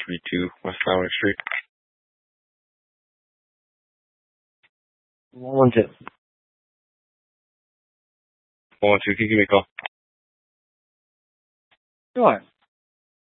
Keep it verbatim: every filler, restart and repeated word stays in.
three two West Flowering Street. one one two. one one two, can you give me a call? Sure.